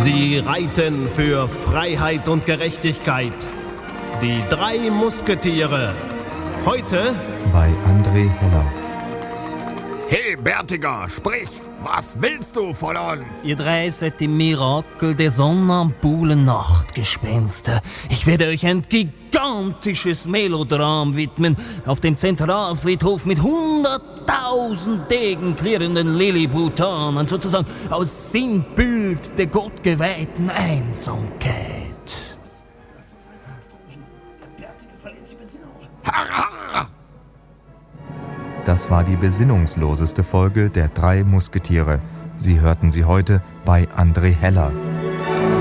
Sie reiten für Freiheit und Gerechtigkeit. Die 3 Musketiere. Heute bei André Heller. Hey, Bärtiger, sprich! Was willst du von uns? Ihr 3 seid die Mirakel der sonnambulen Nachtgespenster. Ich werde euch ein gigantisches Melodram widmen auf dem Zentralfriedhof mit 100.000 degenklirrenden Lilliputanen, sozusagen aus Sinnbild der gottgeweihten Einsamkeit. Das war die besinnungsloseste Folge der 3 Musketiere. Sie hörten sie heute bei André Heller.